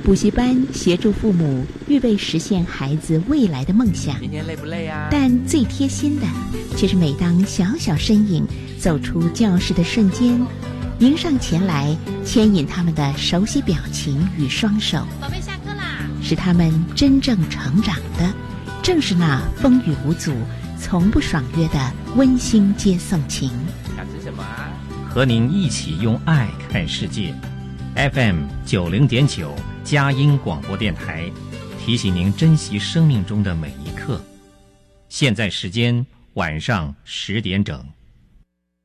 补习班协助父母预备实现孩子未来的梦想。 今天累不累啊？ 但最贴心的，却是每当小小身影走出教室的瞬间，迎上前来牵引他们的熟悉表情与双手。 宝贝，下课啦！ 使他们真正成长的，正是那风雨无阻、从不爽约的温馨接送情。 想吃什么啊？ 和您一起用爱看世界。FM 90.9佳音广播电台，提醒您珍惜生命中的每一刻。现在时间晚上10点整。